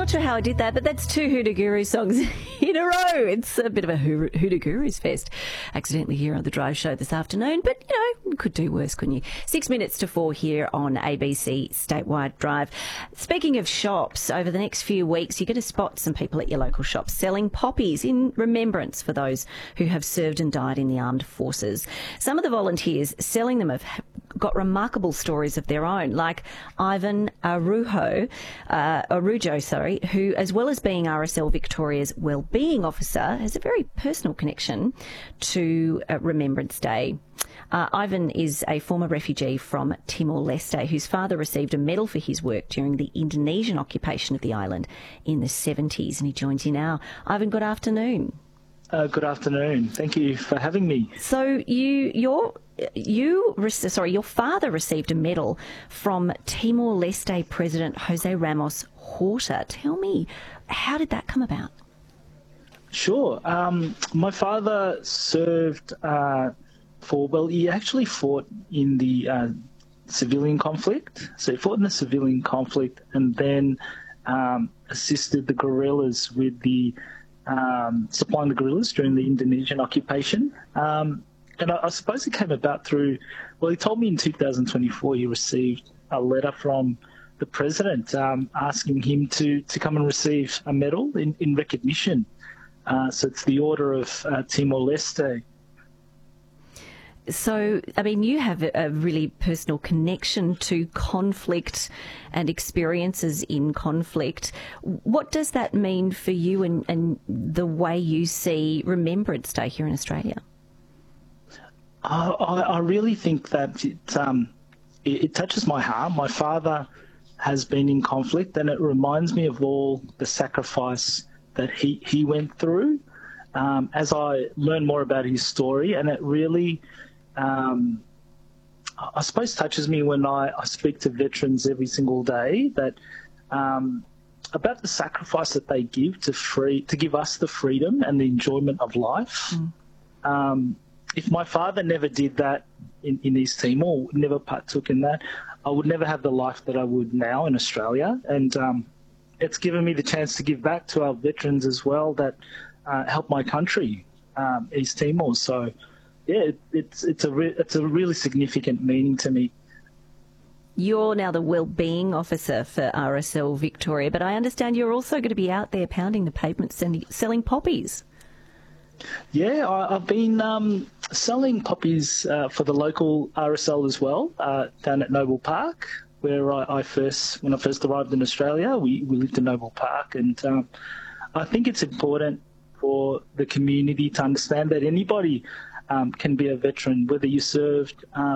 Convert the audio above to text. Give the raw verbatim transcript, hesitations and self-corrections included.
not sure how I did that, but that's two Hoodoo Gurus songs in a row. It's a bit of a Hoodoo Gurus fest. Accidentally here on The Drive Show this afternoon, but, you know, you could do worse, couldn't you? Six minutes to four here on A B C Statewide Drive. Speaking of shops, over the next few weeks, you're going to spot some people at your local shops selling poppies in remembrance for those who have served and died in the armed forces. Some of the volunteers selling them have got remarkable stories of their own, like Ivan Arujo, uh, Arujo, sorry, who, as well as being R S L Victoria's Wellbeing Officer, has a very personal connection to uh, Remembrance Day. Uh, Ivan is a former refugee from Timor-Leste whose father received a medal for his work during the Indonesian occupation of the island in the seventies, and he joins you now. Ivan, good afternoon. Uh, good afternoon. Thank you for having me. So you, your, you, sorry, your father received a medal from Timor-Leste President Jose Ramos Horta. Tell me, how did that come about? Sure. Um, my father served uh, for, well, he actually fought in the uh, civilian conflict. So he fought in the civilian conflict and then um, assisted the guerrillas with the Um, supplying the guerrillas during the Indonesian occupation. Um, and I, I suppose it came about through, well, he told me in two thousand twenty-four he received a letter from the president um, asking him to, to come and receive a medal in, in recognition. Uh, so it's the Order of uh, Timor-Leste. So, I mean, you have a really personal connection to conflict and experiences in conflict. What does that mean for you and, and the way you see Remembrance Day here in Australia? I, I really think that it, um, it, it touches my heart. My father has been in conflict, and it reminds me of all the sacrifice that he, he went through um, as I learn more about his story, and it really... Um, I suppose touches me when I, I speak to veterans every single day that um, about the sacrifice that they give to free to give us the freedom and the enjoyment of life. Mm. Um, if my father never did that in, in East Timor, never partook in that, I would never have the life that I would now in Australia. And um, it's given me the chance to give back to our veterans as well that uh, help my country, um, East Timor. So. Yeah, it, it's it's a re- it's a really significant meaning to me. You're now the Wellbeing Officer for R S L Victoria, but I understand you're also going to be out there pounding the pavements and selling poppies. Yeah, I, I've been um, selling poppies uh, for the local R S L as well, uh, down at Noble Park, where I, I first, when I first arrived in Australia, we, we lived in Noble Park, and um, I think it's important for the community to understand that anybody Um, can be a veteran, whether you served uh,